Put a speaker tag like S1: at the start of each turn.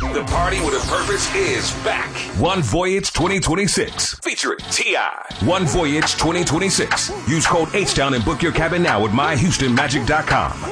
S1: The Party with a Purpose is back. One Voyage 2026 featuring T.I. One Voyage 2026. Use code H-Town and book your cabin now at myhoustonmagic.com.